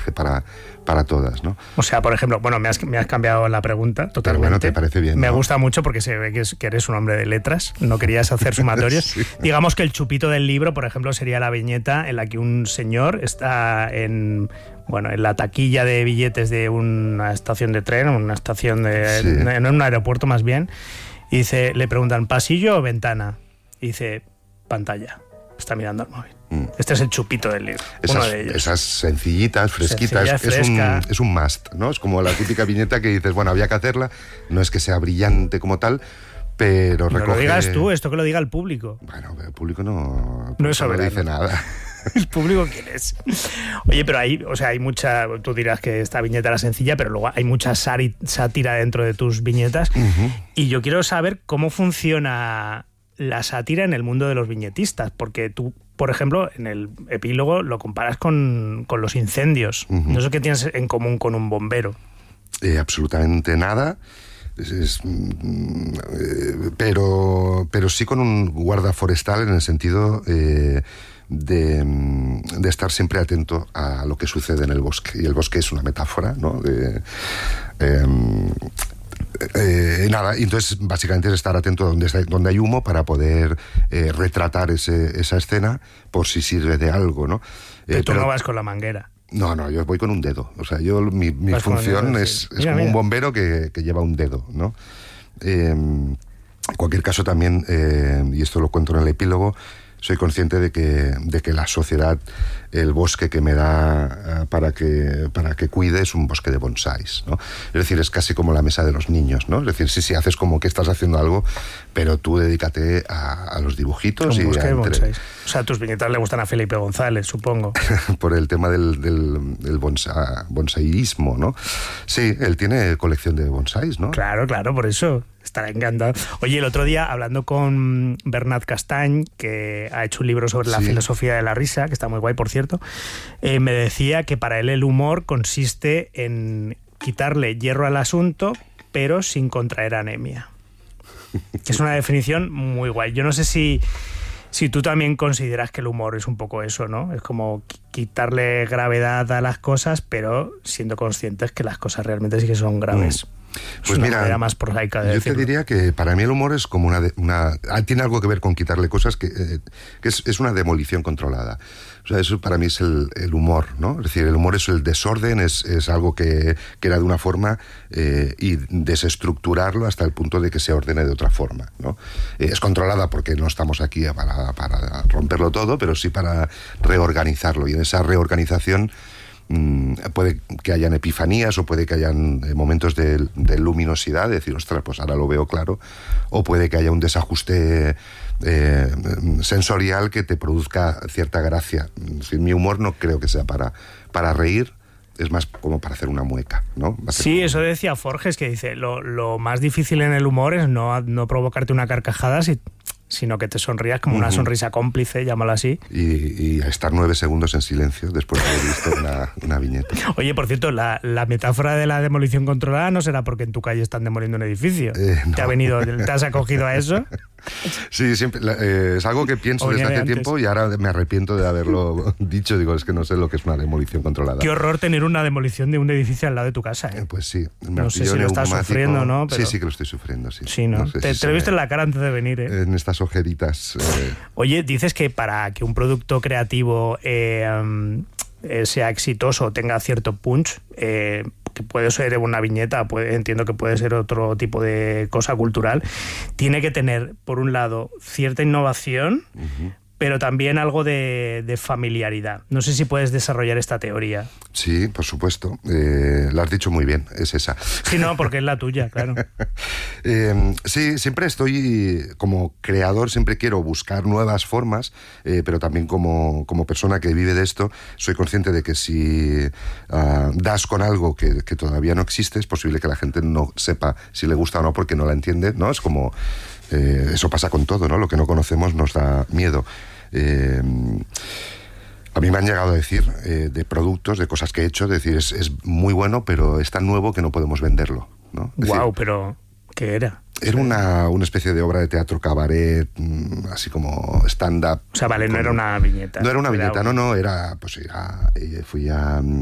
mensaje para todas, ¿no? O sea, por ejemplo, bueno, me has cambiado la pregunta totalmente. Pero bueno, te parece bien, Me ¿no? gusta mucho porque se ve que eres un hombre de letras, no querías hacer sumatorios. Sí. Digamos que el chupito del libro, por ejemplo, sería la viñeta en la que un señor está en la taquilla de billetes de una estación de tren, una estación Sí. en un aeropuerto más bien, y dice, le preguntan, ¿pasillo o ventana? Y dice, pantalla. Está mirando al móvil. Este es el chupito del libro, uno de ellos. Esas sencillitas, fresquitas, Sencilla, es un must, ¿no? Es como la típica viñeta que dices, bueno, había que hacerla, no es que sea brillante como tal, pero recoge... No lo digas tú, esto que lo diga el público. Bueno, el público no es soberano. dice nada. ¿El público quién es? Oye, pero hay mucha... Tú dirás que esta viñeta era sencilla, pero luego hay mucha sátira dentro de tus viñetas. Uh-huh. Y yo quiero saber cómo funciona la sátira en el mundo de los viñetistas, porque tú, por ejemplo, en el epílogo lo comparas con los incendios. Uh-huh. No sé qué tienes en común con un bombero. Absolutamente nada. Pero sí con un guarda forestal en el sentido de estar siempre atento a lo que sucede en el bosque. Y el bosque es una metáfora, ¿no? Nada, y entonces básicamente es estar atento a donde hay humo para poder retratar esa escena por si sirve de algo, ¿no? Pero tú no vas con la manguera. No, yo voy con un dedo. O sea, mi función es como un bombero que lleva un dedo, ¿no? En cualquier caso también, y esto lo cuento en el epílogo, soy consciente de que la sociedad, el bosque que me da para que cuide es un bosque de bonsáis, ¿no? Es decir, es casi como la mesa de los niños, ¿no? Es decir, sí, haces como que estás haciendo algo, pero tú dedícate a los dibujitos. Un y bosque de bonsáis. O sea, tus viñetas le gustan a Felipe González, supongo. Por el tema del bonsaiismo, ¿no? Sí, él tiene colección de bonsáis, ¿no? Claro, por eso. Estará encantado. Oye, el otro día, hablando con Bernat Castany, que ha hecho un libro sobre la filosofía de la risa, que está muy guay, por cierto, me decía que para él el humor consiste en quitarle hierro al asunto, pero sin contraer anemia. Que es una definición muy guay. Yo no sé si tú también consideras que el humor es un poco eso, ¿no? Es como quitarle gravedad a las cosas, pero siendo conscientes que las cosas realmente sí que son graves. Pues mira, manera más prosaica de decirlo. Te diría que para mí el humor es como tiene algo que ver con quitarle cosas, que es una demolición controlada. O sea, eso para mí es el humor, ¿no? Es decir, el humor es el desorden, es algo que era de una forma y desestructurarlo hasta el punto de que se ordene de otra forma, ¿no? Es controlada porque no estamos aquí para romperlo todo, pero sí para reorganizarlo. Y en esa reorganización puede que hayan epifanías o puede que hayan momentos de luminosidad, de decir, ostras, pues ahora lo veo claro, o puede que haya un desajuste sensorial que te produzca cierta gracia. Es decir, mi humor no creo que sea para reír, es más como para hacer una mueca, ¿no? Sí, eso decía Forges, que dice, lo más difícil en el humor es no provocarte una carcajada, sino que te sonrías como una sonrisa cómplice, llámalo así. Y a estar 9 segundos en silencio después de haber visto una viñeta. Oye, por cierto, la metáfora de la demolición controlada no será porque en tu calle están demoliendo un edificio. No. ¿Te has acogido a eso? Sí, siempre es algo que pienso desde hace tiempo y ahora me arrepiento de haberlo dicho. Digo, es que no sé lo que es una demolición controlada. Qué horror tener una demolición de un edificio al lado de tu casa, ¿eh? Pues sí. No sé si lo estás sufriendo, ¿no? Pero... Sí que lo estoy sufriendo, sí. Sí, ¿no? No sé te lo he visto en la cara antes de venir, ¿eh? En estas ojeritas. Oye, dices que para que un producto creativo sea exitoso, tenga cierto punch, que puede ser una viñeta, entiendo que puede ser otro tipo de cosa cultural, tiene que tener, por un lado, cierta innovación, pero también algo de familiaridad. No sé si puedes desarrollar esta teoría. Sí, por supuesto. Lo has dicho muy bien, es esa. Sí, no, porque es la tuya, claro. Sí, siempre estoy como creador, siempre quiero buscar nuevas formas, pero también como persona que vive de esto, soy consciente de que si das con algo que todavía no existe, es posible que la gente no sepa si le gusta o no porque no la entiende, ¿no? Es como... eso pasa con todo, ¿no? Lo que no conocemos nos da miedo. A mí me han llegado a decir de productos, de cosas que he hecho, decir, es muy bueno, pero es tan nuevo que no podemos venderlo, ¿no? Guau, pero ¿qué era? Era una especie de obra de teatro cabaret, así como stand-up. O sea, vale, no era una viñeta. No era una viñeta, no, era... Pues fui a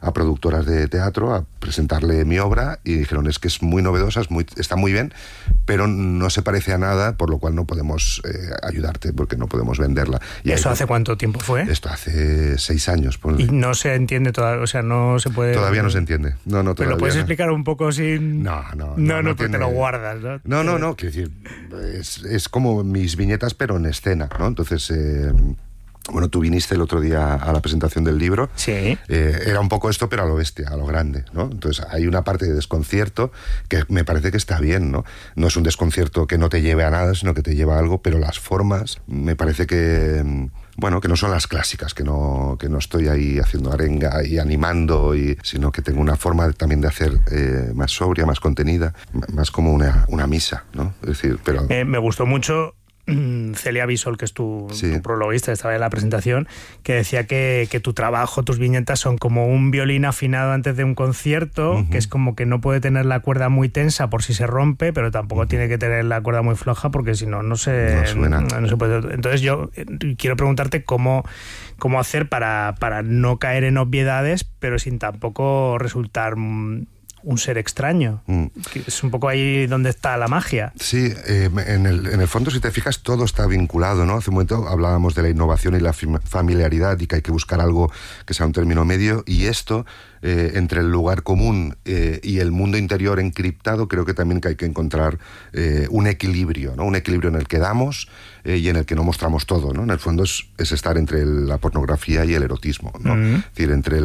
a productoras de teatro a presentarle mi obra y dijeron, es que es muy novedosa, está muy bien, pero no se parece a nada, por lo cual no podemos ayudarte porque no podemos venderla. ¿Y eso hace cuánto tiempo fue? Esto hace 6 años. Y no se entiende todavía, o sea, no se puede... Todavía no se entiende. No, todavía. ¿Pero lo puedes explicar un poco sin...? No, porque te lo guardas, ¿no? No, quiero decir, es como mis viñetas, pero en escena, ¿no? Entonces... Bueno, tú viniste el otro día a la presentación del libro. Sí. Era un poco esto, pero a lo bestia, a lo grande, ¿no? Entonces hay una parte de desconcierto que me parece que está bien, ¿no? No es un desconcierto que no te lleve a nada, sino que te lleva a algo, pero las formas me parece que... Bueno, que no son las clásicas, que no estoy ahí haciendo arenga y animando, sino que tengo una forma también de hacer más sobria, más contenida, más como una misa, ¿no? Es decir, pero... Me gustó mucho... Celia Bisol, que es tu prologuista, estaba en la presentación, que decía que tu trabajo, tus viñetas son como un violín afinado antes de un concierto, que es como que no puede tener la cuerda muy tensa por si se rompe, pero tampoco tiene que tener la cuerda muy floja porque si no, no se puede. Entonces yo quiero preguntarte cómo hacer para no caer en obviedades, pero sin tampoco resultar un ser extraño. Es un poco ahí donde está la magia. Sí, en el fondo, si te fijas, todo está vinculado, ¿no? Hace un momento hablábamos de la innovación y la familiaridad y que hay que buscar algo que sea un término medio, y esto, entre el lugar común y el mundo interior encriptado, creo que también hay que encontrar un equilibrio, ¿no? Un equilibrio en el que damos y en el que no mostramos todo, ¿no? En el fondo es estar entre la pornografía y el erotismo, ¿no? Es decir, entre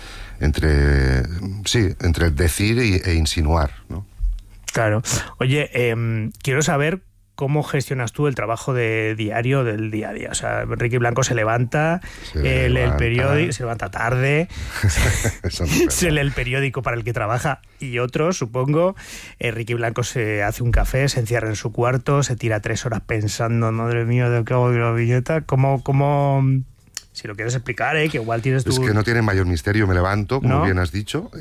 el decir e insinuar, ¿no? Claro. Oye, quiero saber cómo gestionas tú el trabajo de diario del día a día. O sea, Riqui Blanco se levanta, lee el periódico, se levanta tarde, se lee el periódico para el que trabaja y otros, supongo. Riqui Blanco se hace un café, se encierra en su cuarto, se tira 3 horas pensando, madre mía, ¿de qué hago de la viñeta? ¿Cómo si lo quieres explicar, que igual tienes tu... Es que no tiene mayor misterio, me levanto, como bien has dicho,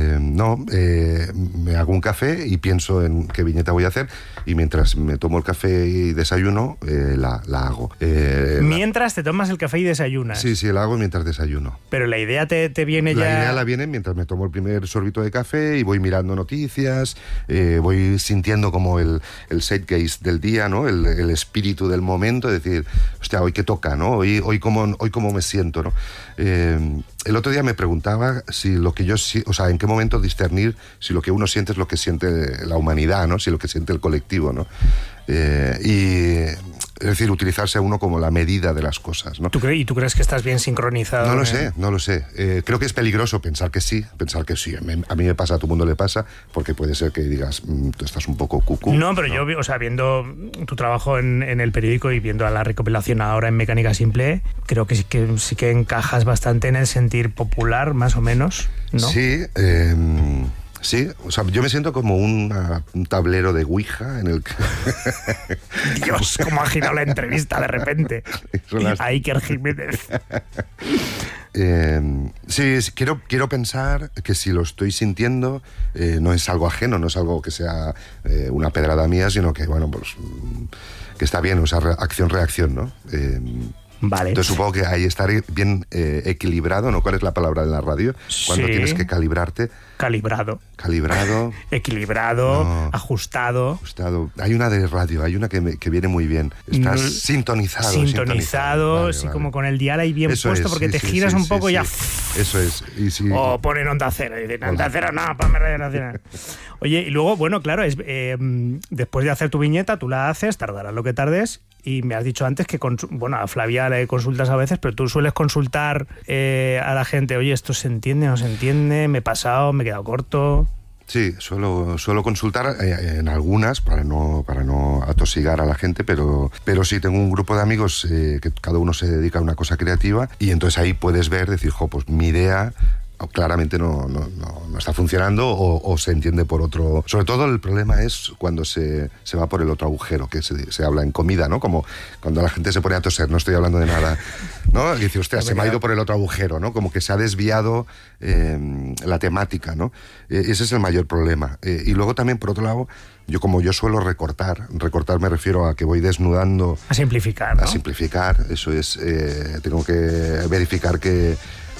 me hago un café y pienso en qué viñeta voy a hacer, y mientras me tomo el café y desayuno, la hago. ¿Mientras te tomas el café y desayunas? Sí, la hago mientras desayuno. Pero la idea te viene ya... La idea la viene mientras me tomo el primer sorbito de café y voy mirando noticias, voy sintiendo como el zeitgeist del día, ¿no? El espíritu del momento, es decir, hostia, hoy qué toca, ¿no? Hoy cómo me siento, ¿no? El otro día me preguntaba si lo que en qué momento discernir si lo que uno siente es lo que siente la humanidad, ¿no? Si lo que siente el colectivo, ¿no? Es decir, utilizarse a uno como la medida de las cosas, ¿no? ¿Y tú crees que estás bien sincronizado? No lo sé. Creo que es peligroso pensar que sí. A mí me pasa, a todo el mundo le pasa, porque puede ser que digas, tú estás un poco cucú. No, pero yo, viendo tu trabajo en el periódico y viendo a la recopilación ahora en Mecánica Simple, creo que sí que encajas bastante en el sentir popular, más o menos, ¿no? Sí, sí, o sea, yo me siento como un tablero de Ouija en el que... Dios, cómo ha girado la entrevista de repente. A Iker Jiménez. Sí, quiero pensar que si lo estoy sintiendo no es algo ajeno, no es algo que sea una pedrada mía, sino que, bueno, pues que está bien, o sea, acción-reacción, ¿no? Vale. Entonces supongo que ahí estaré bien equilibrado, ¿no? ¿Cuál es la palabra en la radio? Cuando tienes que calibrarte. Calibrado. Equilibrado, no. Ajustado. Hay una de radio, hay una que viene muy bien. Estás sintonizado. Vale, sí, como con el dial ahí bien eso puesto, porque te giras un poco y ya... Eso es. O ponen Onda Cero y dicen, Onda Cero, no, ponme Radio Nacional. Oye, y luego, bueno, claro, después de hacer tu viñeta, tú la haces, tardarás lo que tardes. Y me has dicho antes que, a Flavia le consultas a veces, pero tú sueles consultar a la gente, oye, ¿esto se entiende, no se entiende? ¿Me he pasado? ¿Me he quedado corto? Sí, suelo consultar en algunas para no atosigar a la gente, pero sí tengo un grupo de amigos que cada uno se dedica a una cosa creativa, y entonces ahí puedes decir, pues mi idea claramente no está funcionando o se entiende por otro. Sobre todo el problema es cuando se va por el otro agujero, que se habla en comida, ¿no? Como cuando la gente se pone a toser, no estoy hablando de nada, ¿no? Y dice, hostia, se me ha ido por el otro agujero, ¿no? Como que se ha desviado la temática, ¿no? Ese es el mayor problema. Y luego también, por otro lado, yo suelo recortar me refiero a que voy desnudando. A simplificar, ¿no? A simplificar, eso es. Tengo que verificar que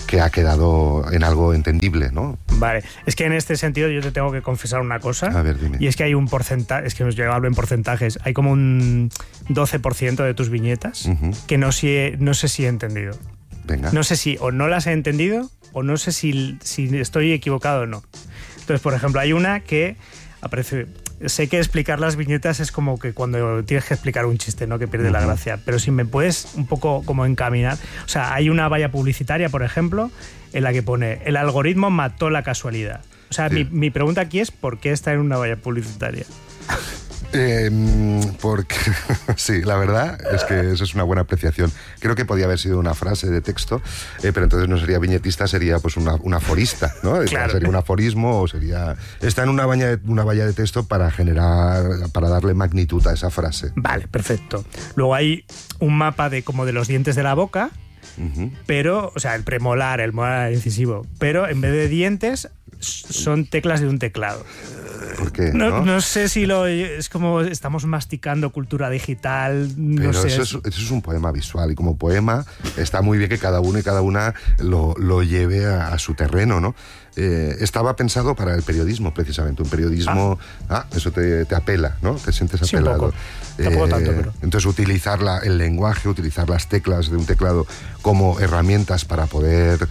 ha quedado en algo entendible, ¿no? Vale, es que en este sentido yo te tengo que confesar una cosa. A ver, dime. Y es que hay un porcentaje, es que nos hablo en porcentajes, hay como un 12% de tus viñetas que no sé si he entendido. Venga. No sé si o no las he entendido o no sé si estoy equivocado o no. Entonces, por ejemplo, hay una que aparece... Sé que explicar las viñetas es como que cuando tienes que explicar un chiste, ¿no? Que pierde la gracia. Pero si me puedes un poco como encaminar... O sea, hay una valla publicitaria, por ejemplo, en la que pone: el algoritmo mató la casualidad. O sea, sí. mi pregunta aquí es: ¿por qué está en una valla publicitaria? Porque sí, la verdad es que eso es una buena apreciación. Creo que podía haber sido una frase de texto, pero entonces no sería viñetista, sería pues un aforista, ¿no? Claro. Sería un aforismo o sería... Está en una valla de texto para darle magnitud a esa frase. Vale, perfecto. Luego hay un mapa como de los dientes de la boca, pero, o sea, el premolar, el molar incisivo, pero en vez de dientes son teclas de un teclado. ¿Por qué? No sé si es como estamos masticando cultura digital. Pero sé. Eso es un poema visual, y como poema está muy bien que cada uno y cada una lo lleve a su terreno, ¿no? Estaba pensado para el periodismo, precisamente. Un periodismo... eso te apela, ¿no? Te sientes apelado. Sí, un poco. Tampoco tanto, pero... Entonces, utilizar el lenguaje, utilizar las teclas de un teclado como herramientas para poder...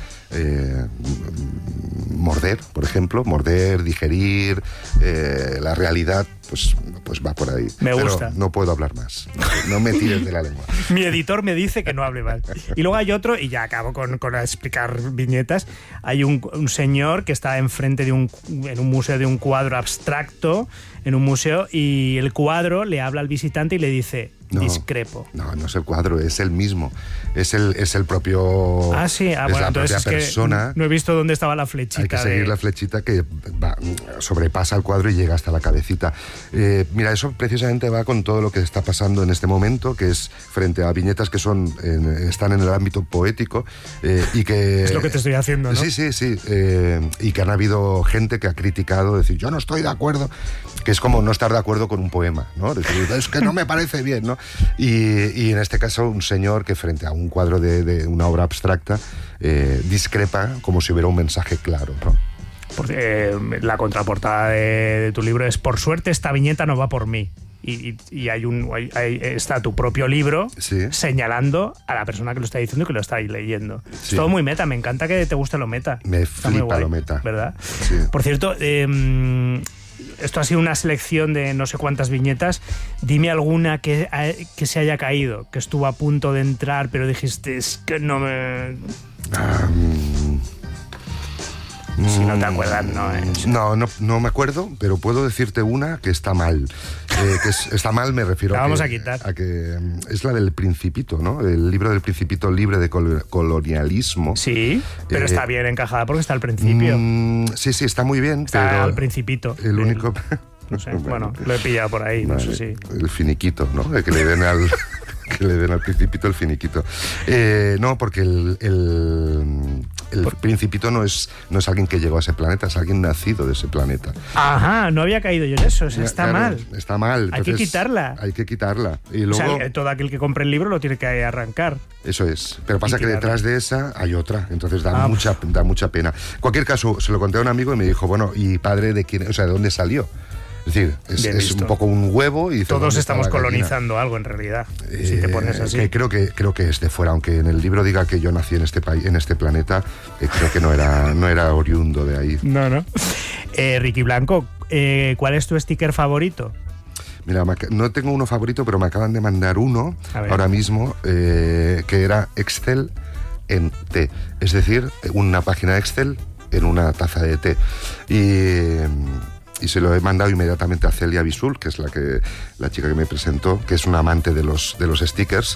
morder, por ejemplo, digerir, la realidad, pues va por ahí. Me gusta. Pero no puedo hablar más. No me tires de la lengua. Mi editor me dice que no hable más. Y luego hay otro, y ya acabo con explicar viñetas. Hay un señor que está enfrente en un museo de un cuadro abstracto, en un museo, y el cuadro le habla al visitante y le dice: discrepo. No es el cuadro, es el mismo. Es el propio... Sí. Es bueno, la entonces propia persona. No he visto dónde estaba la flechita. Hay que seguir la flechita que sobrepasa el cuadro y llega hasta la cabecita. Mira, eso precisamente va con todo lo que está pasando en este momento, que es frente a viñetas que están en el ámbito poético y que... Es lo que te estoy haciendo, ¿no? Sí. Y que han habido gente que ha criticado, decir, yo no estoy de acuerdo, que es como no estar de acuerdo con un poema, ¿no? Decir, es que no me parece bien, ¿no? Y en este caso un señor que frente a un cuadro de una obra abstracta discrepa como si hubiera un mensaje claro, ¿no? Porque la contraportada de tu libro es: por suerte esta viñeta no va por mí. Y está tu propio libro señalando a la persona que lo está diciendo y que lo está leyendo. Sí. Es todo muy meta, me encanta que te guste lo meta. Me flipa lo meta. ¿Verdad? Sí. Por cierto, esto ha sido una selección de no sé cuántas viñetas. Dime alguna que se haya caído, que estuvo a punto de entrar, pero dijiste: es que no me... Si no te acuerdas, no es... No me acuerdo, pero puedo decirte una que está mal. Está mal, me refiero la vamos a quitar. A que es la del Principito, ¿no? El libro del Principito libre de colonialismo. Sí, pero está bien encajada porque está al principio. Sí, está muy bien. Está pero al Principito. El único... No sé, bueno, lo he pillado por ahí, vale, no sé si... El finiquito, ¿no? Que le den al... que le den al Principito el finiquito. No, porque el Principito no es alguien que llegó a ese planeta, es alguien nacido de ese planeta. Ajá, no había caído yo en eso, está mal. Está mal. Hay que quitarla. Hay que quitarla. Y luego, o sea, todo aquel que compre el libro lo tiene que arrancar. Eso es. Pero pasa que detrás de esa hay otra, entonces da mucha pena. En cualquier caso, se lo conté a un amigo y me dijo, bueno, ¿y padre de quién? O sea, ¿de dónde salió? Es decir, es un poco un huevo y... Todos estamos colonizando algo, en realidad, si te pones así. Que creo que es de fuera, aunque en el libro diga que yo nací en este país, en este planeta, creo que no era oriundo de ahí. No. Ricky Blanco, ¿cuál es tu sticker favorito? Mira, no tengo uno favorito, pero me acaban de mandar uno ahora mismo, que era Excel en té. Es decir, una página Excel en una taza de té. Y se lo he mandado inmediatamente a Celia Bisul, que es la chica que me presentó, que es una amante de los stickers.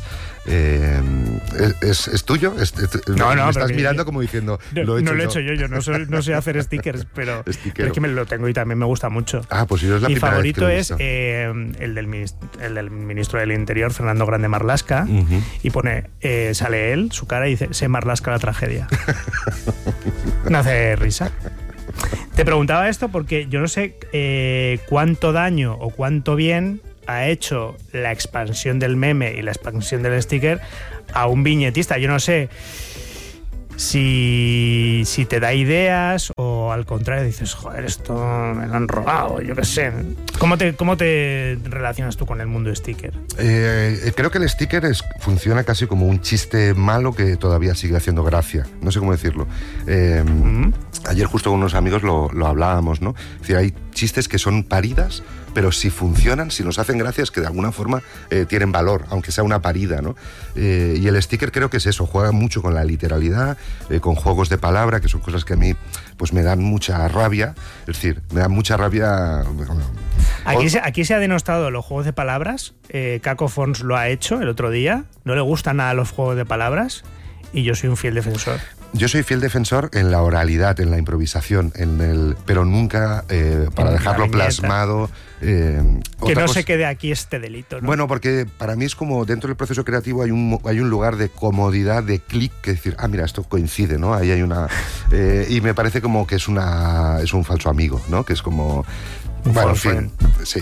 ¿Es tuyo? No, me estás mirando como diciendo... No lo he hecho yo no sé hacer stickers, pero es que me lo tengo y también me gusta mucho. Pues yo es la primera vez que lo he visto. Mi favorito es el del ministro del Interior, Fernando Grande Marlaska, y pone, sale él, su cara, y dice: se Marlaska la tragedia. Me hace risa. Te preguntaba esto porque yo no sé cuánto daño o cuánto bien ha hecho la expansión del meme y la expansión del sticker a un viñetista. Yo no sé si te da ideas o al contrario dices, joder, esto me lo han robado, yo qué sé. ¿Cómo te relacionas tú con el mundo sticker? Creo que el sticker funciona casi como un chiste malo que todavía sigue haciendo gracia. No sé cómo decirlo. Ayer justo con unos amigos lo hablábamos, ¿no? Es decir, hay chistes que son paridas, pero si funcionan, si nos hacen gracia, es que de alguna forma tienen valor, aunque sea una parida, ¿no? Y el sticker creo que es eso, juega mucho con la literalidad, con juegos de palabra, que son cosas que a mí pues me dan mucha rabia. Es decir, me dan mucha rabia. Aquí se ha denostado los juegos de palabras. Caco Fons lo ha hecho el otro día. No le gustan nada los juegos de palabras y yo soy un fiel defensor. Yo soy fiel defensor en la oralidad, en la improvisación, pero nunca para dejarlo plasmado. Que no se quede aquí este delito, ¿no? Bueno, porque para mí es como dentro del proceso creativo hay un lugar de comodidad, de clic, que decir, mira, esto coincide, ¿no? Ahí hay una... y me parece como que es un falso amigo, ¿no? Que es como... Bueno, en fin, sí.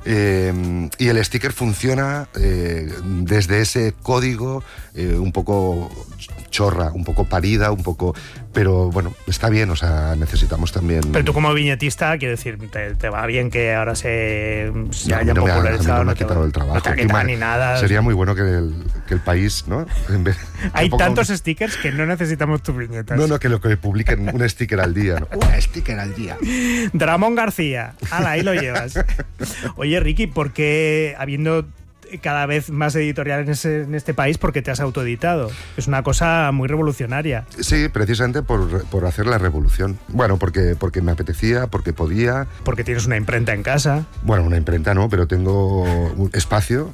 Y el sticker funciona desde ese código un poco chorra, un poco parida, un poco... Pero bueno, está bien, o sea, necesitamos también... Pero tú como viñetista, quiero decir, te va bien que ahora se haya popularizado. No me ha quitado el trabajo. No te ha quitado ni nada. Sería muy bueno que el país, ¿no? Hay tantos stickers que no necesitamos tus viñetas. No, que lo que publiquen un sticker al día, ¿no? Un sticker al día. Ramón García, ahí lo llevas. Oye, Ricky, ¿por qué, habiendo cada vez más editoriales en este país, porque te has autoeditado? Es una cosa muy revolucionaria. Sí, precisamente por hacer la revolución. Bueno, porque me apetecía, porque podía. Porque tienes una imprenta en casa. Bueno, una imprenta no, pero tengo un espacio.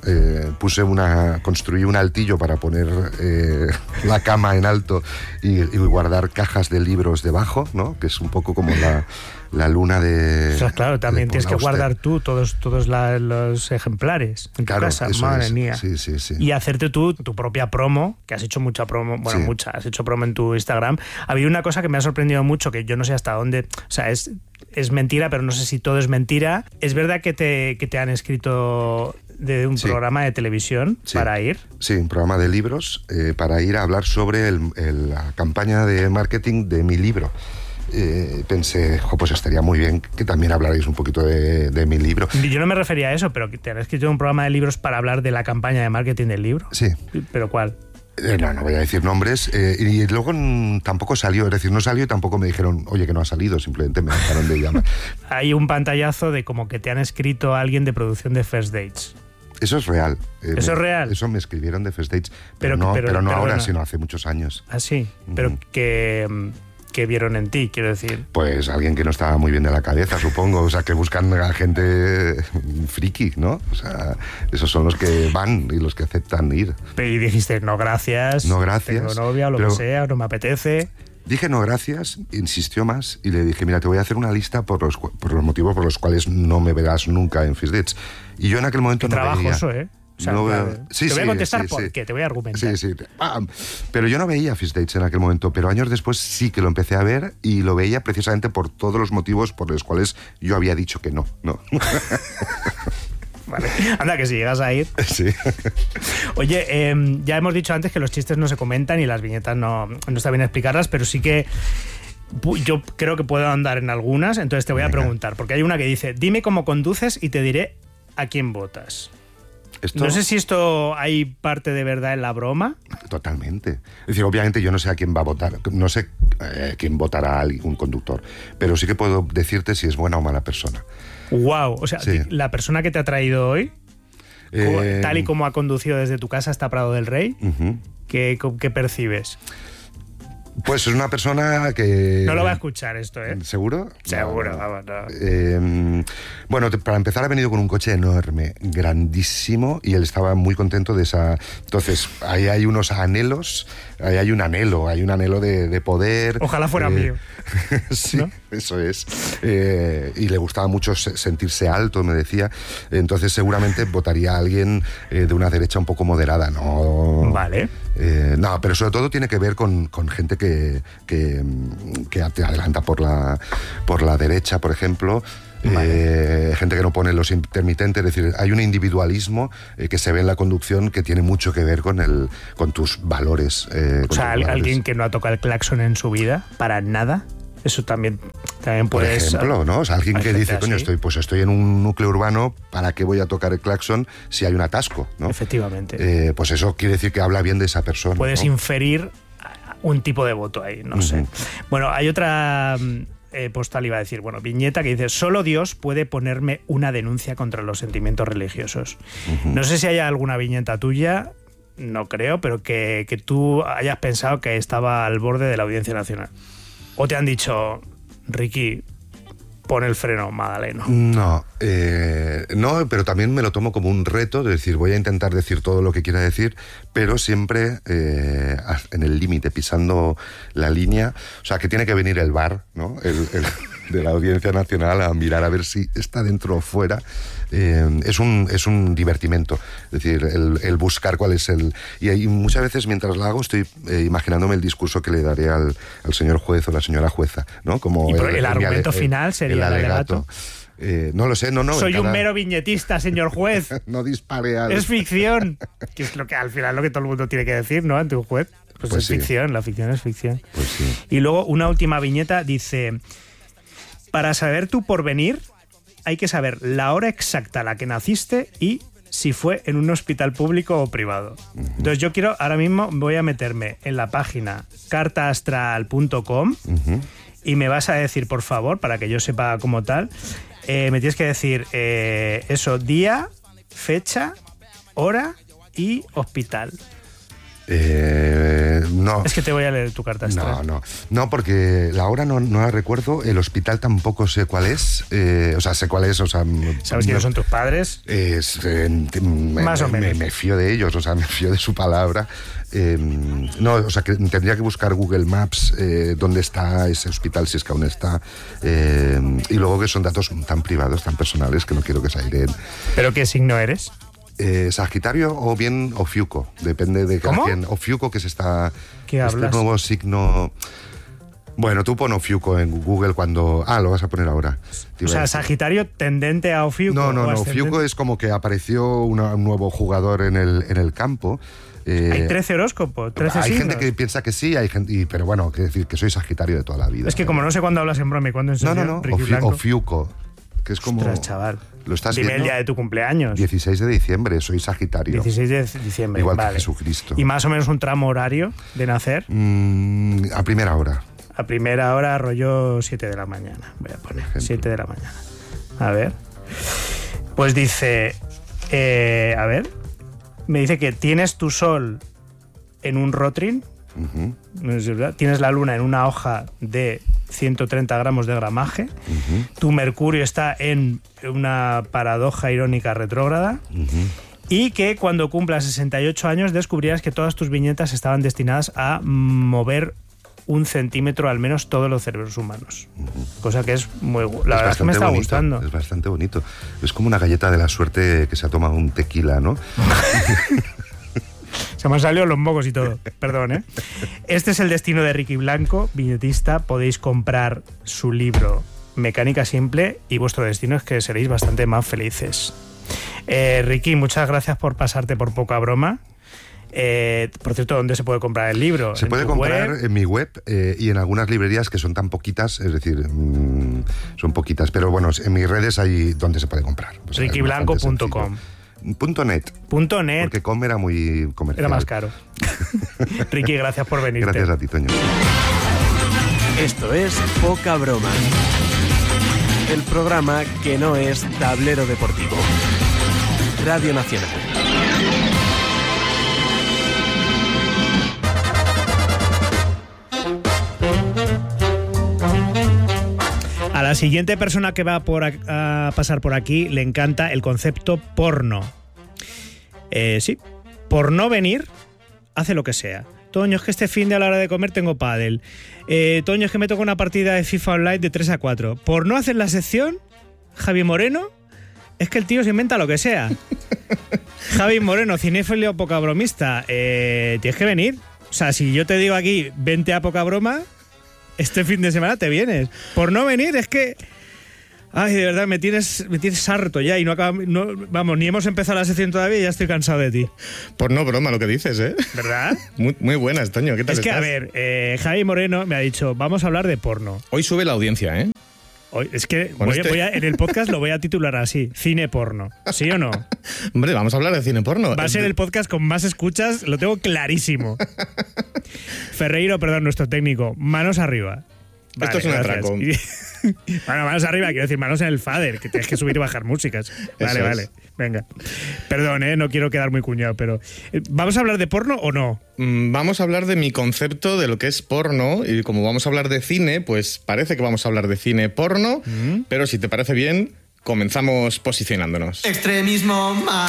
Construí un altillo para poner la cama en alto y guardar cajas de libros debajo, ¿no? Que es un poco como la luna de... O sea, claro, también tienes que guardar tú todos los ejemplares en tu casa, madre mía. Sí. Y hacerte tú tu propia promo, que has hecho mucha promo, has hecho promo en tu Instagram. Ha habido una cosa que me ha sorprendido mucho, que yo no sé hasta dónde... O sea, es mentira, pero no sé si todo es mentira. ¿Es verdad que te han escrito de un programa de televisión para ir? Sí, un programa de libros para ir a hablar sobre la campaña de marketing de mi libro. Pensé, pues estaría muy bien que también hablarais un poquito de mi libro. Yo no me refería a eso, pero que te han escrito un programa de libros para hablar de la campaña de marketing del libro. Sí. ¿Pero cuál? No voy a decir nombres. Y luego tampoco salió, es decir, no salió y tampoco me dijeron, oye, que no ha salido, simplemente me dejaron de llamar. Hay un pantallazo de como que te han escrito a alguien de producción de First Dates. Eso es real. ¿Eso es real? Eso me escribieron de First Dates, pero no ahora, sino hace muchos años. Ah, sí, pero que vieron en ti, quiero decir. Pues alguien que no estaba muy bien de la cabeza, supongo. O sea, que buscan a gente friki, ¿no? O sea, esos son los que van y los que aceptan ir. Y dijiste, no gracias. No gracias. Tengo novia o lo que sea, no me apetece. Dije no gracias, insistió más y le dije, mira, te voy a hacer una lista por los motivos por los cuales no me verás nunca en First Dates. Y yo en aquel momento no veía. Trabajoso, ¿eh? O sea, no claro, te voy a contestar por qué, te voy a argumentar. Sí. Pero yo no veía First Dates en aquel momento, pero años después sí que lo empecé a ver y lo veía precisamente por todos los motivos por los cuales yo había dicho que no. Vale. Anda, que si llegas a ir. Sí. Oye, ya hemos dicho antes que los chistes no se comentan y las viñetas no está bien explicarlas, pero sí que yo creo que puedo andar en algunas, entonces te voy a preguntar, porque hay una que dice, dime cómo conduces y te diré a quién votas. No sé si esto hay parte de verdad en la broma. Totalmente. Es decir, obviamente yo no sé a quién va a votar, no sé quién votará a un conductor, pero sí que puedo decirte si es buena o mala persona. Wow, o sea, sí. La persona que te ha traído hoy, tal y como ha conducido desde tu casa hasta Prado del Rey, ¿qué percibes? Pues es una persona que... No lo va a escuchar esto, ¿eh? ¿Seguro? Seguro, vamos. No. Bueno, para empezar ha venido con un coche enorme, grandísimo, y él estaba muy contento de esa... Entonces, ahí hay unos anhelos, hay un anhelo de poder. Ojalá fuera mío. Sí, ¿no? Eso es. Y le gustaba mucho sentirse alto, me decía. Entonces, seguramente votaría a alguien de una derecha un poco moderada, ¿no? Vale. No, pero sobre todo tiene que ver con gente que te adelanta por la derecha, por ejemplo. gente que no pone los intermitentes, es decir, hay un individualismo que se ve en la conducción que tiene mucho que ver con tus valores. O sea, alguien que no ha tocado el claxon en su vida, para nada. Eso también puedes... Por ejemplo, ¿no? O sea, alguien que dice, coño, estoy en un núcleo urbano, ¿para qué voy a tocar el claxon si hay un atasco? ¿no? Efectivamente. Pues eso quiere decir que habla bien de esa persona. Puedes ¿no? inferir un tipo de voto ahí, no sé. Bueno, hay otra postal, iba a decir, viñeta que dice: solo Dios puede ponerme una denuncia contra los sentimientos religiosos. No sé si hay alguna viñeta tuya, no creo, pero que tú hayas pensado que estaba al borde de la Audiencia Nacional. ¿O te han dicho, Ricky, pon el freno, Magdaleno? No, pero también me lo tomo como un reto, es decir, voy a intentar decir todo lo que quiera decir, pero siempre en el límite, pisando la línea. O sea, que tiene que venir el VAR, ¿no? El de la Audiencia Nacional a mirar a ver si está dentro o fuera. Es un divertimento, es decir, el buscar cuál es el... Y muchas veces mientras lo hago estoy imaginándome el discurso que le daré al señor juez o la señora jueza, ¿no? Como y el argumento final sería el alegato. No lo sé, no. Soy un mero viñetista, señor juez. No dispare al... Es ficción, que es lo que al final lo que todo el mundo tiene que decir, ¿no? Ante un juez. Pues es sí. Ficción, la ficción es ficción. Pues sí. Y luego una última viñeta dice: para saber tu porvenir hay que saber la hora exacta a la que naciste y si fue en un hospital público o privado. Entonces yo ahora mismo voy a meterme en la página cartaastral.com y me vas a decir, por favor, para que yo sepa como tal, me tienes que decir eso, día, fecha, hora y hospital. No. Es que te voy a leer tu carta astral. No, porque la hora no la recuerdo, el hospital tampoco sé cuál es, sé cuál es, ¿Sabes quiénes son tus padres? Más o menos. Me fío de ellos, me fío de su palabra. Que tendría que buscar Google Maps dónde está ese hospital, si es que aún está, y luego que son datos tan privados, tan personales, que no quiero que se airen. ¿Pero qué signo eres? Sagitario o bien Ofiuco, depende de cada quien. Ofiuco, que es ¿Qué hablas? Este nuevo signo. Bueno, tú pon Ofiuco en Google cuando... lo vas a poner ahora. O sea, Sagitario tendente a Ofiuco. No, Ofiuco es como que apareció un nuevo jugador en el campo. Hay 13 horóscopos, 13 signos. Hay gente que piensa que sí, hay gente, pero bueno, quiero decir que soy Sagitario de toda la vida. Es que como no sé cuándo hablas en broma y cuándo en serio. No, Ofiuco, que es como... Ostras, chaval. ¿Lo estás Dime viendo? el día de tu cumpleaños. 16 de diciembre, soy Sagitario. 16 de diciembre, igual vale. que Jesucristo. ¿Y más o menos un tramo horario de nacer? A primera hora. A primera hora, rollo 7 de la mañana. Voy a poner 7 de la mañana. A ver. Pues dice... a ver. Me dice que tienes tu sol en un rotring. No es verdad. Tienes la luna en una hoja de 130 gramos de gramaje. Tu Mercurio está en una paradoja irónica retrógrada. Y que cuando cumplas 68 años descubrirás que todas tus viñetas estaban destinadas a mover 1 centímetro al menos todos los cerebros humanos. Cosa que es muy... La verdad es que me está gustando. Es bastante bonito. Es como una galleta de la suerte que se ha tomado un tequila, ¿no? Se me han salido los mocos y todo. Perdón, ¿eh? Este es el destino de Ricky Blanco, viñetista. Podéis comprar su libro Mecánica Simple y vuestro destino es que seréis bastante más felices. Ricky, muchas gracias por pasarte por Poca Broma. Por cierto, ¿dónde se puede comprar el libro? Se puede comprar en mi web y en algunas librerías que son tan poquitas, es decir, son poquitas, pero bueno, en mis redes hay donde se puede comprar. O sea, rickyblanco.com. .net. Porque com era muy comercial. Era más caro. Ricky, gracias por venirte. Gracias a ti, Toño. Esto es Poca Broma. El programa que no es tablero deportivo. Radio Nacional. A la siguiente persona que va a pasar por aquí le encanta el concepto porno. Sí, por no venir, hace lo que sea. Toño, es que este fin de a la hora de comer tengo pádel. Toño, es que me toca una partida de FIFA Online de 3 a 4. Por no hacer la sección, Javi Moreno, es que el tío se inventa lo que sea. Javi Moreno, cinéfilo poca bromista, tienes que venir. O sea, si yo te digo aquí, vente a Poca Broma, este fin de semana te vienes. Por no venir, es que... Ay, de verdad, me tienes harto ya y vamos, ni hemos empezado la sección todavía y ya estoy cansado de ti. Pues no broma lo que dices, ¿eh? ¿Verdad? Muy buenas, Toño, ¿qué tal estás? Es que, a ver, Javi Moreno me ha dicho, vamos a hablar de porno. Hoy sube la audiencia, ¿eh? Hoy, es que en el podcast lo voy a titular así, cine porno. ¿Sí o no? Hombre, vamos a hablar de cine porno. Va a ser el podcast con más escuchas, lo tengo clarísimo. Ferreiro, perdón, nuestro técnico, manos arriba. Vale, esto es un atraco. Bueno, manos arriba, quiero decir, manos en el fader, que tienes que subir y bajar músicas. Vale. Venga. Perdón, no quiero quedar muy cuñado, pero ¿vamos a hablar de porno o no? Vamos a hablar de mi concepto de lo que es porno, y como vamos a hablar de cine, pues parece que vamos a hablar de cine porno, pero si te parece bien, comenzamos posicionándonos. Extremismo mal.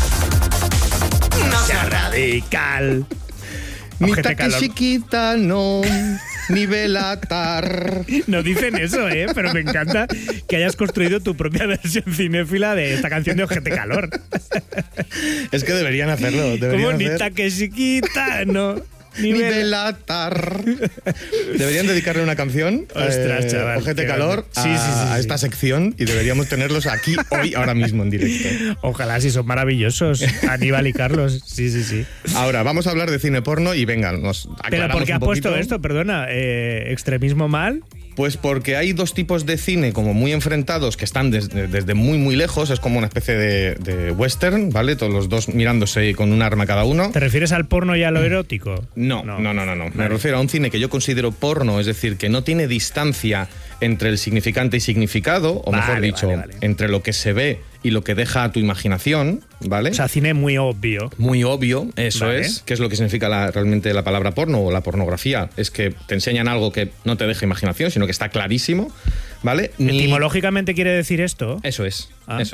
No sea radical. Ni Takeshi Kitano, ni Belatar. No dicen eso, pero me encanta que hayas construido tu propia versión cinéfila de esta canción de Ojete Calor. Es que deberían hacerlo. Como ni Takeshi Kitano, ni Belatar. Deberían dedicarle una canción, ostras, chaval, Ojete Calor, a esta sección, y deberíamos tenerlos aquí hoy, ahora mismo, en directo. Ojalá, si son maravillosos, Aníbal y Carlos. Sí. Ahora, vamos a hablar de cine porno y venga, nos aclaramos. ¿Pero por qué ha puesto poquito. esto? Perdona, ¿extremismo mal? Pues porque hay dos tipos de cine como muy enfrentados que están desde muy muy lejos, es como una especie de western, ¿vale? Todos los dos mirándose con un arma cada uno. ¿Te refieres al porno y a lo erótico? No. Me refiero a un cine que yo considero porno, es decir, que no tiene distancia entre el significante y significado, o mejor dicho, entre lo que se ve y lo que deja a tu imaginación, ¿vale? O sea, cine muy obvio. Muy obvio, eso vale. es. ¿Qué es lo que significa realmente la palabra porno o la pornografía? Es que te enseñan algo que no te deja imaginación, sino que está clarísimo, ¿vale? ¿Etimológicamente quiere decir esto? Eso es.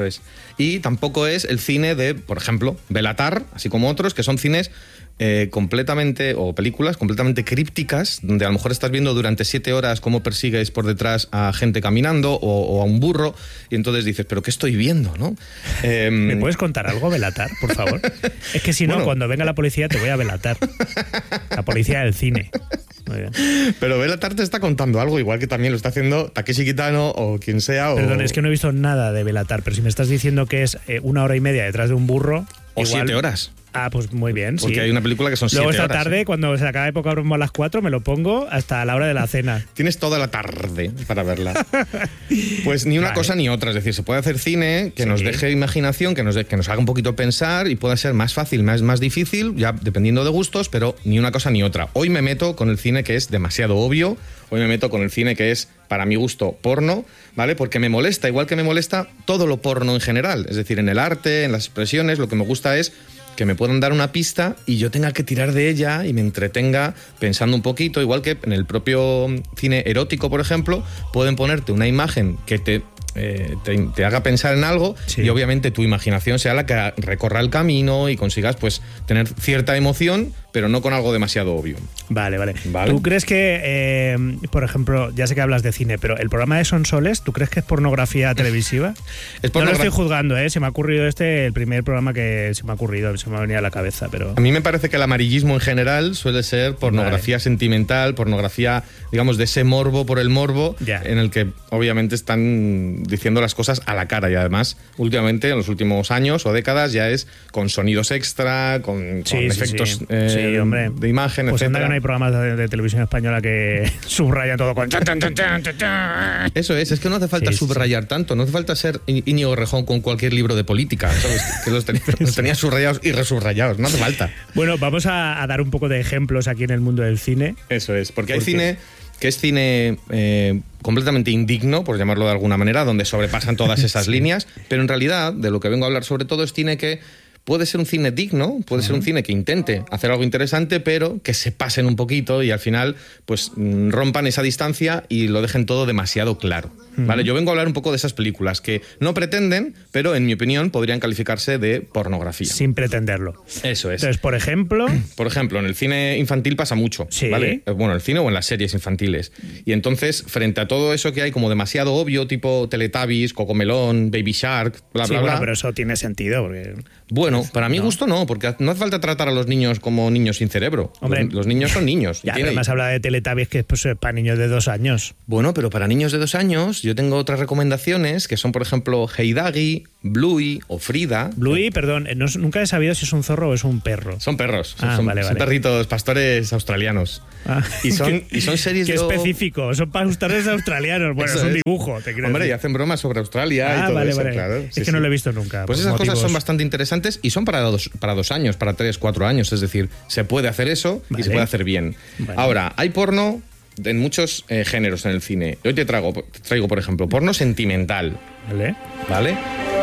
Y tampoco es el cine de, por ejemplo, Belatar, así como otros, que son cines completamente, o películas completamente crípticas, donde a lo mejor estás viendo durante 7 horas cómo persigues por detrás a gente caminando o a un burro, y entonces dices, ¿pero qué estoy viendo, no? ¿Me puedes contar algo, Belatar, por favor? Es que si no, cuando venga la policía te voy a Belatar. La policía del cine. Muy bien. Pero Belatar te está contando algo, igual que también lo está haciendo Takeshi Kitano o quien sea. Perdón, es que no he visto nada de Belatar, pero si me estás diciendo que es 1 hora y media detrás de un burro... O igual... 7 horas. Ah, pues muy bien, Porque hay una película que son 7 horas. Luego esta tarde, cuando se acabe Pokémon a las 4, me lo pongo hasta la hora de la cena. Tienes toda la tarde para verla. Pues ni una cosa ni otra. Es decir, se puede hacer cine que nos deje imaginación, que nos haga un poquito pensar, y puede ser más fácil, más difícil, ya dependiendo de gustos, pero ni una cosa ni otra. Hoy me meto con el cine que es demasiado obvio. Hoy me meto con el cine que es, para mi gusto, porno, ¿vale? Porque me molesta, igual que me molesta todo lo porno en general. Es decir, en el arte, en las expresiones, lo que me gusta es que me puedan dar una pista y yo tenga que tirar de ella y me entretenga pensando un poquito, igual que en el propio cine erótico, por ejemplo, pueden ponerte una imagen que te haga pensar en algo, y obviamente tu imaginación sea la que recorra el camino y consigas pues tener cierta emoción, pero no con algo demasiado obvio. Vale. ¿Tú crees que, por ejemplo, ya sé que hablas de cine, pero el programa de Sonsoles, ¿tú crees que es pornografía televisiva? No lo estoy juzgando, se me ha ocurrido el primer programa que se me ha ocurrido, se me ha venido a la cabeza, pero... A mí me parece que el amarillismo en general suele ser pornografía sentimental, pornografía, digamos, de ese morbo por el morbo, en el que obviamente están diciendo las cosas a la cara, y además últimamente, en los últimos años o décadas, ya es con sonidos extra, con efectos de imagen, pues etcétera. Anda que no hay programas de televisión española que subrayan todo con... Eso es que no hace falta subrayar tanto, no hace falta ser Íñigo Rejón con cualquier libro de política, ¿sabes? Que los tenía subrayados y resubrayados, no hace falta. Bueno, vamos a dar un poco de ejemplos aquí en el mundo del cine. Eso es, porque hay cine que es cine completamente indigno, por llamarlo de alguna manera, donde sobrepasan todas esas líneas, pero en realidad, de lo que vengo a hablar sobre todo, es cine que puede ser un cine digno, puede ser un cine que intente hacer algo interesante, pero que se pasen un poquito y al final pues rompan esa distancia y lo dejen todo demasiado claro. ¿Vale? Yo vengo a hablar un poco de esas películas que no pretenden, pero en mi opinión podrían calificarse de pornografía. Sin pretenderlo. Eso es. Entonces, por ejemplo... Por ejemplo, en el cine infantil pasa mucho, ¿vale? Bueno, en el cine o en las series infantiles. Y entonces, frente a todo eso que hay como demasiado obvio, tipo Teletubbies, Cocomelón, Baby Shark, bla, bla, bla... Bueno, pero eso tiene sentido, porque... Bueno, Bueno, para mi gusto no, porque no hace falta tratar a los niños como niños sin cerebro. Hombre, los niños son niños. Ya, pero además habla de Teletubbies, que es pues, para niños de 2 años. Bueno, pero para niños de 2 años yo tengo otras recomendaciones que son, por ejemplo, Heidagi, Bluey o Frida. Bluey, perdón, nunca he sabido si es un zorro o es un perro. Son perros, son perritos, pastores australianos. Y son series Qué específico, son pastores australianos. Bueno, es un dibujo, te creo. Hombre, y hacen bromas sobre Australia y todo eso, claro. Es que no lo he visto nunca. Pues esas cosas son bastante interesantes y son para 2 años, para 3, 4 años. Es decir, se puede hacer eso y se puede hacer bien. Ahora, hay porno en muchos géneros en el cine. Hoy te traigo, por ejemplo, porno sentimental. ¿Vale?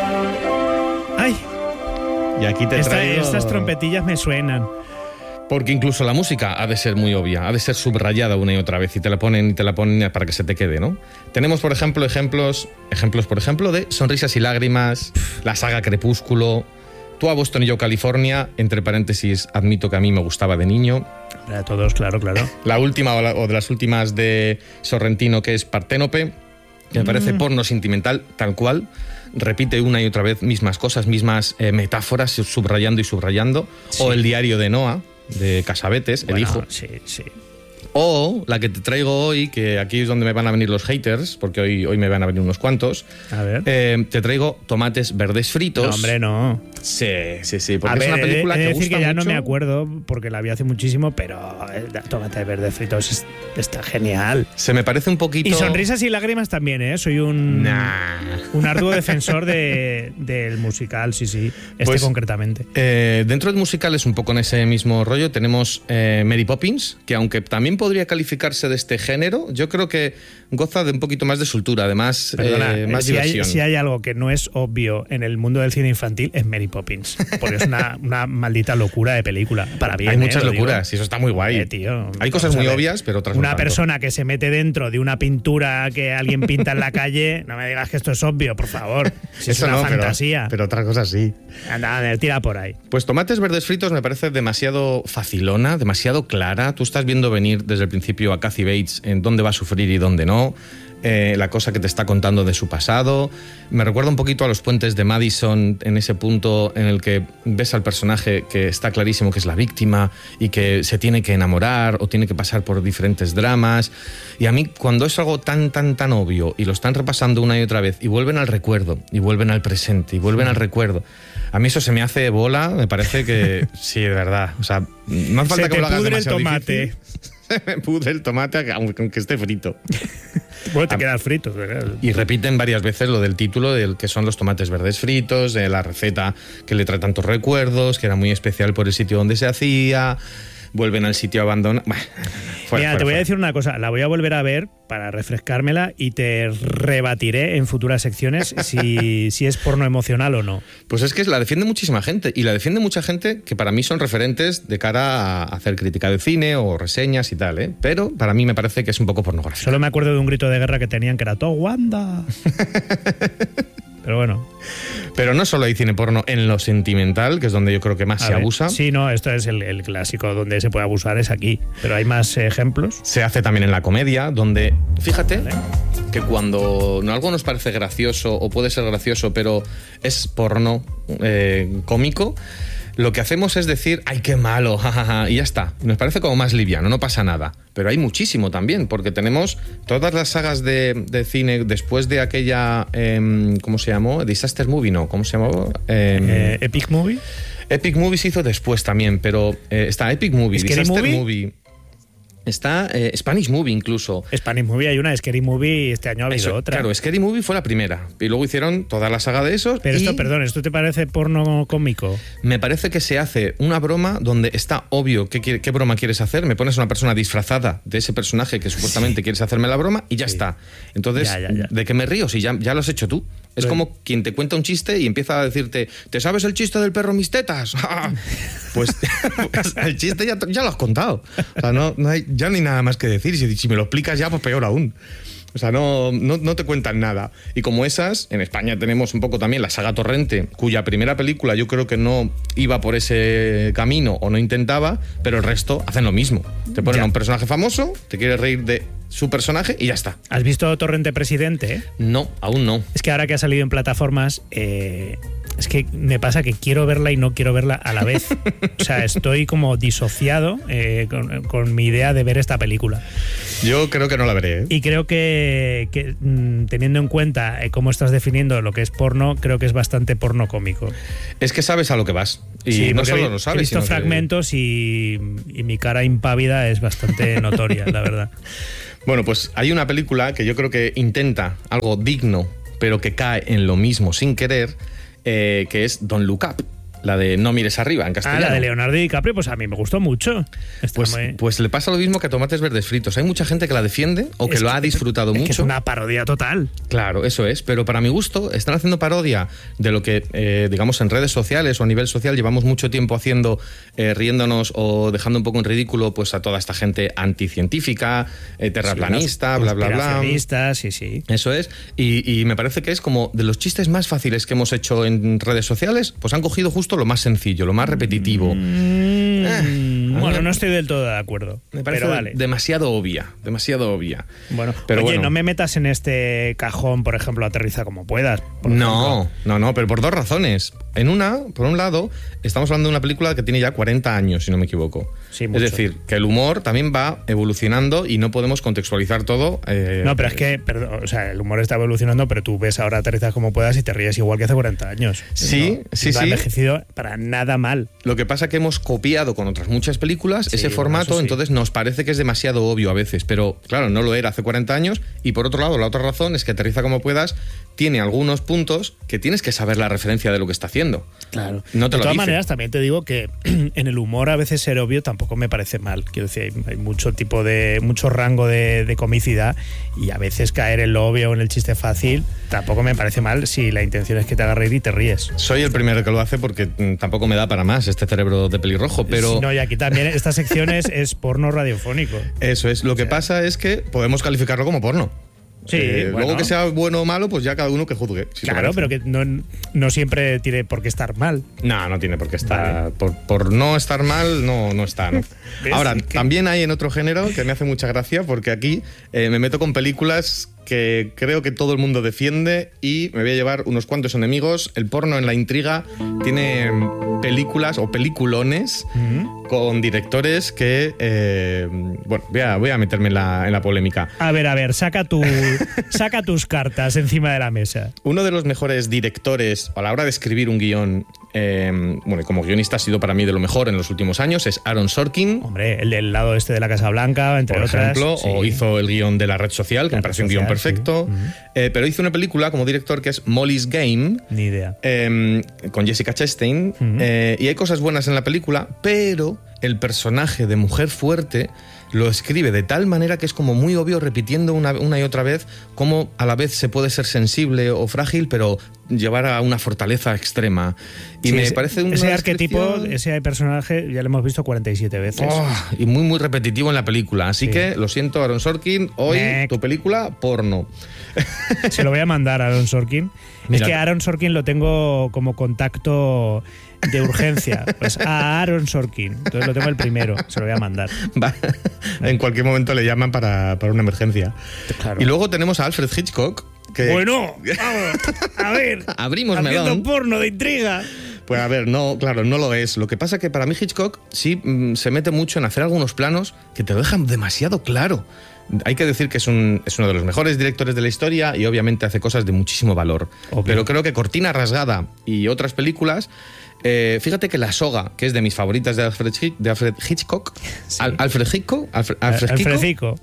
¡Ay! Y aquí te traigo... Estas trompetillas me suenan. Porque incluso la música ha de ser muy obvia, ha de ser subrayada una y otra vez y te la ponen para que se te quede, ¿no? Tenemos, por ejemplo, ejemplos, por ejemplo, de Sonrisas y lágrimas, la saga Crepúsculo, Tú a Boston y yo California, entre paréntesis, admito que a mí me gustaba de niño. A todos, claro. La última o de las últimas de Sorrentino, que es Parténope, que me parece porno sentimental tal cual. Repite una y otra vez mismas cosas, mismas metáforas, subrayando y subrayando. Sí. O El diario de Noah, de Casavetes, el hijo. Sí. O la que te traigo hoy, que aquí es donde me van a venir los haters, porque hoy me van a venir unos cuantos. A ver. Te traigo Tomates verdes fritos. No, hombre, no. Sí, porque es una película que gusta decir que ya mucho. No me acuerdo, porque la vi hace muchísimo, pero Tomates verdes fritos está genial. Se me parece un poquito... Y Sonrisas y lágrimas también, ¿eh? Soy un arduo defensor del musical, sí. Pues, concretamente. Dentro del musical es un poco en ese mismo rollo. Tenemos Mary Poppins, que aunque también podría calificarse de este género, yo creo que goza de un poquito más de soltura, además más diversión. Si hay algo que no es obvio en el mundo del cine infantil, es Mary Poppins, porque es una maldita locura de película. Para bien, hay muchas locuras y eso está muy guay. Tío, hay cosas muy obvias, pero otras no tanto. Una persona que se mete dentro de una pintura que alguien pinta en la calle, no me digas que esto es obvio, por favor. Si eso es una fantasía. Pero otras cosas sí. Anda, tira por ahí. Pues Tomates verdes fritos me parece demasiado facilona, demasiado clara. Tú estás viendo venir desde el principio a Kathy Bates en dónde va a sufrir y dónde no. La cosa que te está contando de su pasado. Me recuerda un poquito a Los puentes de Madison, en ese punto en el que ves al personaje que está clarísimo que es la víctima y que se tiene que enamorar o tiene que pasar por diferentes dramas. Y a mí, cuando es algo tan obvio y lo están repasando una y otra vez y vuelven al recuerdo y vuelven al presente y vuelven al recuerdo, a mí eso se me hace bola. Me parece que sí, de verdad. O sea, no hace falta que lo hagas demasiado difícil. Me pudre el tomate aunque esté frito. Bueno, te quedas frito. Y repiten varias veces lo del título, del que son los tomates verdes fritos, de la receta que le trae tantos recuerdos, que era muy especial por el sitio donde se hacía. Vuelven al sitio abandonado. Mira, te voy a decir una cosa, la voy a volver a ver para refrescármela y te rebatiré en futuras secciones si es porno emocional o no. Pues es que la defiende muchísima gente, y la defiende mucha gente que para mí son referentes de cara a hacer crítica de cine o reseñas y tal, ¿eh? Pero para mí me parece que es un poco pornográfico. Solo me acuerdo de un grito de guerra que tenían, que era todo Wanda. Pero bueno. Pero no solo hay cine porno en lo sentimental, que es donde yo creo que más se abusa. Sí, no, esto es el clásico donde se puede abusar, es aquí. Pero hay más ejemplos. Se hace también en la comedia, donde, fíjate, que cuando algo nos parece gracioso, o puede ser gracioso, pero es porno cómico, lo que hacemos es decir, ¡ay, qué malo! Jajaja, y ya está. Nos parece como más liviano, no pasa nada. Pero hay muchísimo también, porque tenemos todas las sagas de cine después de aquella, ¿cómo se llamó? Disaster Movie, ¿no? ¿Cómo se llamó? Epic Movie. Epic Movie se hizo después también, pero está Epic Movie, Disaster Movie. Está Spanish Movie incluso. Spanish Movie hay una, Scary Movie, este año ha habido otra. Claro, Scary Movie fue la primera. Y luego hicieron toda la saga de esos. Pero ¿esto te parece porno cómico? Me parece que se hace una broma donde está obvio qué broma quieres hacer. Me pones a una persona disfrazada de ese personaje que supuestamente quieres hacerme la broma y ya está. Entonces, ya. ¿De qué me río si ya lo has hecho tú? Es como quien te cuenta un chiste y empieza a decirte, ¿te sabes el chiste del perro mis tetas? Pues el chiste ya lo has contado. O sea, no hay ya ni nada más que decir. Si me lo explicas ya, pues peor aún. O sea, no te cuentan nada. Y como esas, en España tenemos un poco también la saga Torrente, cuya primera película yo creo que no iba por ese camino o no intentaba, pero el resto hacen lo mismo. Te ponen a un personaje famoso, te quieres reír de su personaje y ya está. ¿Has visto Torrente Presidente? No, aún no. Es que ahora que ha salido en plataformas, Es que me pasa que quiero verla y no quiero verla a la vez. O sea, estoy como disociado con mi idea de ver esta película. Yo creo que no la veré, ¿eh? Y creo que teniendo en cuenta cómo estás definiendo lo que es porno, creo que es bastante porno cómico. Es que sabes a lo que vas. Y sí, no solo lo sabes, he visto sino fragmentos y mi cara impávida es bastante notoria, la verdad. Bueno, pues hay una película que yo creo que intenta algo digno, pero que cae en lo mismo sin querer, que es Don't Look Up. La de No mires arriba, en castellano. La de Leonardo DiCaprio, pues a mí me gustó mucho. Pues le pasa lo mismo que a Tomates Verdes Fritos. Hay mucha gente que la defiende o que lo ha disfrutado mucho. Que es una parodia total. Claro, eso es. Pero para mi gusto, están haciendo parodia de lo que, digamos, en redes sociales o a nivel social llevamos mucho tiempo haciendo, riéndonos o dejando un poco en ridículo pues a toda esta gente anticientífica, terraplanista, bla, bla, bla. Sí. Eso es. Y me parece que es como de los chistes más fáciles que hemos hecho en redes sociales, pues han cogido justo lo más sencillo, lo más repetitivo. Bueno, no estoy del todo de acuerdo. Me parece pero vale. demasiado obvia. Bueno, pero oye, no me metas en este cajón, por ejemplo, Aterriza como puedas. No, pero por dos razones. Por un lado, estamos hablando de una película que tiene ya 40 años, si no me equivoco. Sí, mucho. Es decir, que el humor también va evolucionando y no podemos contextualizar todo. No, pero es que, perdón, o sea, el humor está evolucionando, pero tú ves ahora Aterriza como puedas y te ríes igual que hace 40 años. Sí. No ha envejecido para nada mal. Lo que pasa es que hemos copiado con otras muchas películas ese formato, entonces nos parece que es demasiado obvio a veces, pero claro, no lo era hace 40 años. Y por otro lado, la otra razón es que Aterriza como puedas tiene algunos puntos que tienes que saber la referencia de lo que está haciendo. Claro. No te de lo todas dice. maneras, también te digo que en el humor a veces ser obvio tampoco me parece mal. Quiero decir, hay mucho rango de comicidad y a veces caer en lo obvio o en el chiste fácil tampoco me parece mal si la intención es que te haga reír y te ríes. Soy el primero que lo hace porque tampoco me da para más este cerebro de pelirrojo, pero... No, y aquí también esta sección es porno radiofónico. Eso es. Lo que pasa es que podemos calificarlo como porno. Sí, luego que sea bueno o malo, pues ya cada uno que juzgue. Claro, pero que no siempre tiene por qué estar mal. No tiene por qué estar. Vale. Por no estar mal, no está. ¿no? Ahora, también hay en otro género que me hace mucha gracia porque aquí me meto con películas que creo que todo el mundo defiende y me voy a llevar unos cuantos enemigos. El porno en la intriga tiene películas o peliculones con directores que... bueno, voy a meterme en la polémica. A ver, saca tus cartas encima de la mesa. Uno de los mejores directores a la hora de escribir un guión, bueno, como guionista ha sido para mí de lo mejor en los últimos años, es Aaron Sorkin. Hombre, el del lado este de la Casa Blanca, entre por otras. Ejemplo, sí. O hizo el guión de La Red Social, que me parece un guión perfecto. Sí. Pero hizo una película como director que es Molly's Game. Ni idea. Con Jessica Chastain. Y hay cosas buenas en la película, pero el personaje de mujer fuerte lo escribe de tal manera que es como muy obvio, repitiendo una y otra vez cómo a la vez se puede ser sensible o frágil, pero llevar a una fortaleza extrema. Y sí, me parece un ese arquetipo, ese personaje ya lo hemos visto 47 veces. Y muy, muy repetitivo en la película. Así que, lo siento, Aaron Sorkin, hoy tu película, porno. Se lo voy a mandar a Aaron Sorkin. Mira, es que Aaron Sorkin lo tengo como contacto de urgencia. Pues a Aaron Sorkin. Entonces lo tengo el primero. Se lo voy a mandar. En cualquier momento le llaman para una emergencia. Claro. Y luego tenemos a Alfred Hitchcock. Bueno, vamos, a ver. Abrimos haciendo melón. Porno de intriga. Pues a ver, no, claro, no lo es. Lo que pasa es que para mí Hitchcock sí se mete mucho en hacer algunos planos que te lo dejan demasiado claro. Hay que decir que es uno de los mejores directores de la historia y obviamente hace cosas de muchísimo valor. Okay. Pero creo que Cortina Rasgada y otras películas... fíjate que La Soga, que es de mis favoritas de Alfred Hitchcock, sí. Alfred Hitchcock,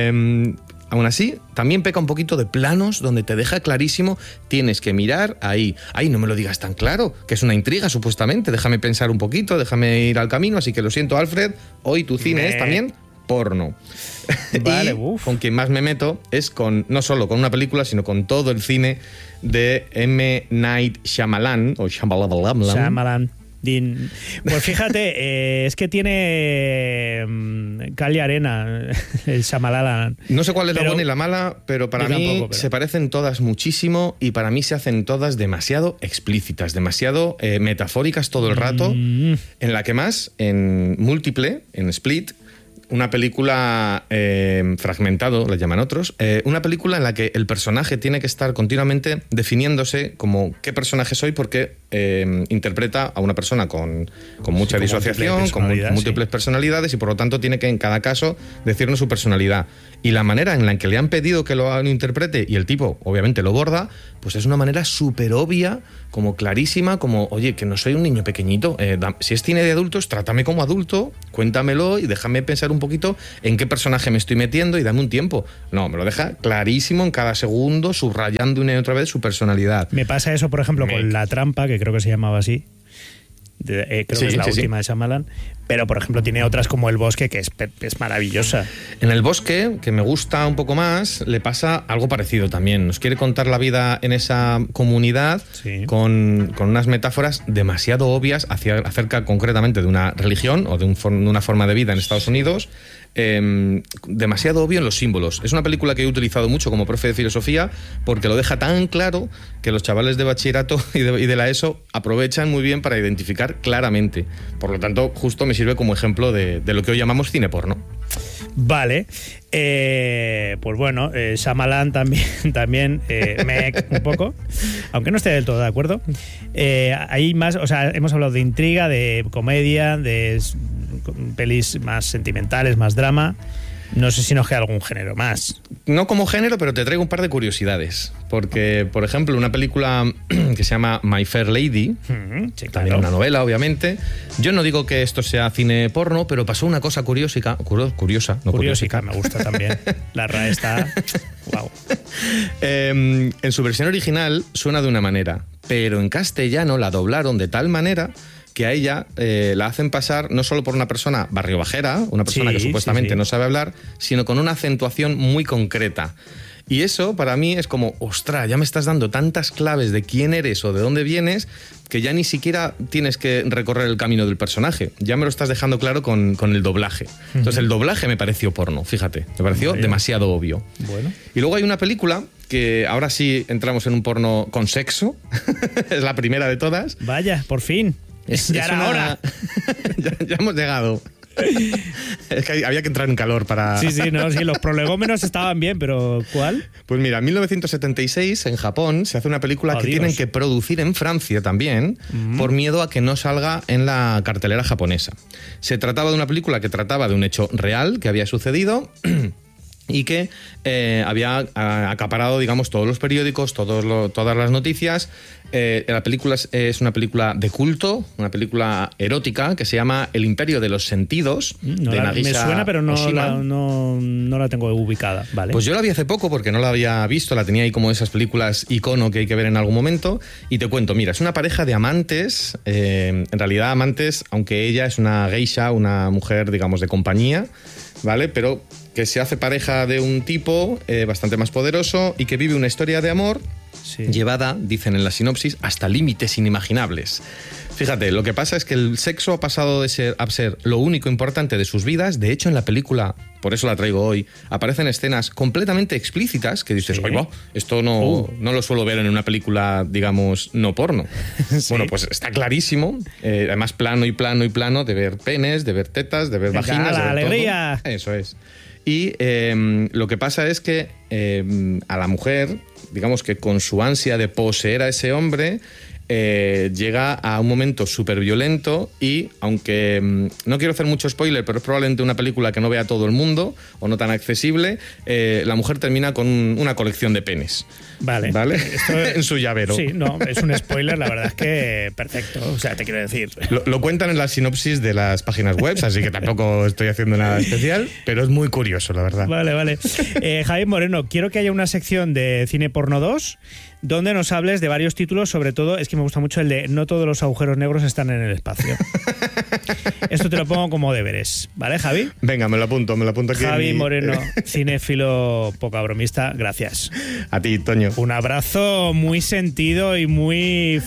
aún así, también peca un poquito de planos donde te deja clarísimo, tienes que mirar ahí. Ay, no me lo digas tan claro, que es una intriga supuestamente, déjame pensar un poquito, déjame ir al camino, así que lo siento, Alfred, hoy tu cine es también porno. Vale, y con quien más me meto es no solo con una película, sino con todo el cine de M. Night Shyamalan, o Shyamalan. Pues fíjate, es que tiene cal y arena el Shyamalan. No sé cuál es la buena y la mala, pero para mí se parecen todas muchísimo y para mí se hacen todas demasiado explícitas, demasiado metafóricas todo el rato. En la que más, en Múltiple, en Split, una película fragmentado, le llaman otros, una película en la que el personaje tiene que estar continuamente definiéndose como qué personaje soy, porque interpreta a una persona con mucha disociación, con múltiples personalidades, y por lo tanto tiene que en cada caso decirnos su personalidad. Y la manera en la que le han pedido que lo interprete, y el tipo obviamente lo borda, pues es una manera súper obvia, como clarísima, como, oye, que no soy un niño pequeñito, si es cine de adultos, trátame como adulto, cuéntamelo y déjame pensar un poquito en qué personaje me estoy metiendo y dame un tiempo. No, me lo deja clarísimo en cada segundo, subrayando una y otra vez su personalidad. Me pasa eso, por ejemplo, con La Trampa, que creo que se llamaba así. Creo que es la última de Shyamalan, pero por ejemplo tiene otras como El Bosque, que es maravillosa. En El Bosque, que me gusta un poco más, le pasa algo parecido también. Nos quiere contar la vida en esa comunidad, con unas metáforas demasiado obvias acerca concretamente de una religión o de una forma de vida en Estados Unidos. Demasiado obvio en los símbolos. Es una película que he utilizado mucho como profe de filosofía, porque lo deja tan claro que los chavales de bachillerato y de la ESO aprovechan muy bien para identificar claramente. Por lo tanto, justo me sirve como ejemplo de lo que hoy llamamos cine porno. Vale, pues bueno, Shyamalan también un poco, aunque no esté del todo de acuerdo. Hay más, o sea, hemos hablado de intriga, de comedia, de pelis más sentimentales, más drama. No sé si nos queda algún género más. No como género, pero te traigo un par de curiosidades. Porque, por ejemplo, una película que se llama My Fair Lady, sí, también una novela, obviamente. Yo no digo que esto sea cine porno, pero pasó una cosa curiosa. Me gusta también. La RAE está... Wow. En su versión original suena de una manera, pero en castellano la doblaron de tal manera que a ella la hacen pasar no solo por una persona barriobajera, una persona que supuestamente no sabe hablar, sino con una acentuación muy concreta. Y eso para mí es como, ostras, ya me estás dando tantas claves de quién eres o de dónde vienes, que ya ni siquiera tienes que recorrer el camino del personaje. Ya me lo estás dejando claro con el doblaje. Entonces el doblaje me pareció porno, fíjate, me pareció demasiado obvio. Bueno. Y luego hay una película que ahora sí entramos en un porno con sexo, es la primera de todas. Vaya, por fin. Ya era hora. ya hemos llegado. Es que había que entrar en calor para... Sí, los prolegómenos estaban bien, pero ¿cuál? Pues mira, en 1976, en Japón, se hace una película que tienen que producir en Francia también, por miedo a que no salga en la cartelera japonesa. Se trataba de una película que trataba de un hecho real que había sucedido... y que había acaparado, digamos, todos los periódicos, todas las noticias. La película es una película de culto, una película erótica que se llama El Imperio de los Sentidos, de Nagisa. Me suena, pero no la tengo ubicada. Vale. Pues yo la vi hace poco porque no la había visto, la tenía ahí como esas películas icono que hay que ver en algún momento. Y te cuento, mira, es una pareja de amantes, en realidad amantes, aunque ella es una geisha, una mujer, digamos, de compañía, ¿vale? Pero que se hace pareja de un tipo bastante más poderoso y que vive una historia de amor llevada, dicen en la sinopsis, hasta límites inimaginables. Fíjate, lo que pasa es que el sexo ha pasado de ser lo único importante de sus vidas. De hecho, en la película, por eso la traigo hoy, aparecen escenas completamente explícitas que dices, oye, esto no lo suelo ver en una película, digamos, no porno. Bueno, pues está clarísimo. Además, plano y plano y plano de ver penes, de ver tetas, de ver vaginas. ¡La alegría! Todo. Eso es. Y lo que pasa es que a la mujer, digamos que con su ansia de poseer a ese hombre, llega a un momento súper violento y, aunque no quiero hacer mucho spoiler, pero es probablemente una película que no vea todo el mundo o no tan accesible, la mujer termina con una colección de penes. Vale. Esto en su llavero. Sí, no, es un spoiler, la verdad es que perfecto. O sea, te quiero decir. Lo cuentan en la sinopsis de las páginas web, así que tampoco estoy haciendo nada especial, pero es muy curioso, la verdad. Vale. Javier Moreno, quiero que haya una sección de Cine Porno 2 donde nos hables de varios títulos, sobre todo, es que me gusta mucho el de No todos los agujeros negros están en el espacio. Esto te lo pongo como deberes, ¿vale, Javi? Venga, me lo apunto aquí. Javi Moreno, cinéfilo poca bromista, gracias. A ti, Toño. Un abrazo muy sentido y muy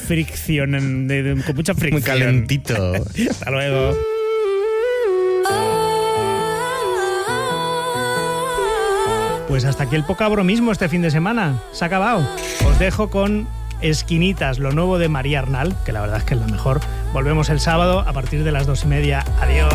con mucha fricción. Muy calentito. Hasta luego. Pues hasta aquí el poca bromismo este fin de semana. Se ha acabado. Os dejo con Esquinitas, lo nuevo de María Arnal, que la verdad es que es la mejor. Volvemos el sábado a partir de las 2:30. Adiós.